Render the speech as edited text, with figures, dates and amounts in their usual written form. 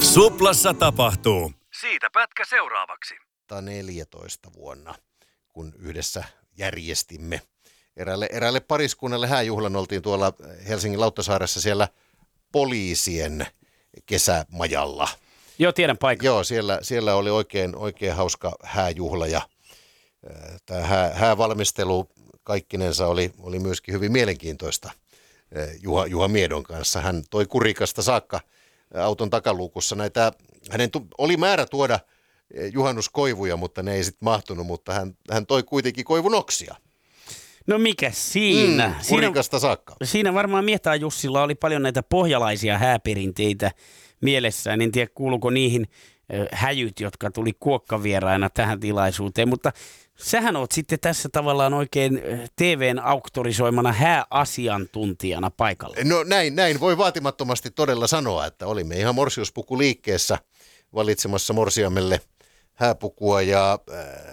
Suplassa tapahtuu. Siitä pätkä seuraavaksi. 14 vuonna, kun yhdessä järjestimme eräälle pariskunnalle hääjuhlan. Oltiin tuolla Helsingin Lauttasaaressa siellä poliisien kesämajalla. Joo, tiedän paikan. Joo, siellä oli oikein hauska hääjuhla ja tämä häävalmistelu kaikkinensa oli myöskin hyvin mielenkiintoista Juha Miedon kanssa. Hän toi Kurikasta saakka auton takaluukussa hänen oli määrä tuoda juhannuskoivuja, mutta ne ei sitten mahtunut, mutta hän toi kuitenkin koivunoksia. No mikä siinä? Kurikasta saakka. Siinä varmaan Mietaa Jussilla oli paljon näitä pohjalaisia hääperinteitä mielessään. En tiedä, kuuluuko niihin häjyt, jotka tuli kuokkavieraina tähän tilaisuuteen, mutta sähän oot sitten tässä tavallaan oikein TVn auktorisoimana hääasiantuntijana paikalla. No näin voi vaatimattomasti todella sanoa, että olimme ihan morsiuspukuliikkeessä valitsemassa morsiamelle hääpukua ja